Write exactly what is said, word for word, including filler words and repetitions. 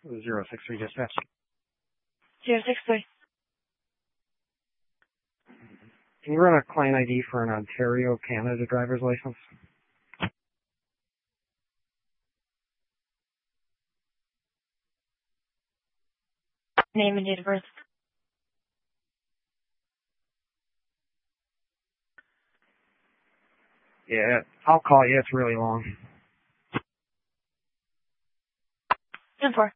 Zero six three dispatch. Zero six three. Can you run a client I D for an Ontario, Canada driver's license? Name and date of birth. Yeah, I'll call you. It's really long. ten four.